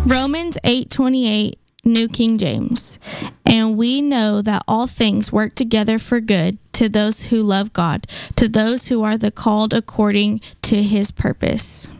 Romans 8:28, New King James. And we know that all things work together for good to those who love God, to those who are the called according to his purpose.